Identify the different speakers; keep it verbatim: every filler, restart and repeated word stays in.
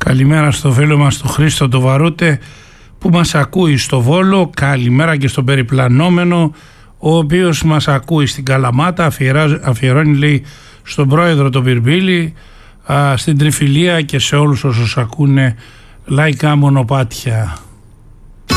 Speaker 1: Καλημέρα στο φίλο μας τον Χρήστο το Βαρούτε που μας ακούει στο Βόλο. Καλημέρα και στον περιπλανόμενο, ο οποίος μας ακούει στην Καλαμάτα. Αφιερά, αφιερώνει λέει στον πρόεδρο τον Πυρμπίλη, α, στην Τριφυλία και σε όλους όσους ακούνε λαϊκά μονοπάτια.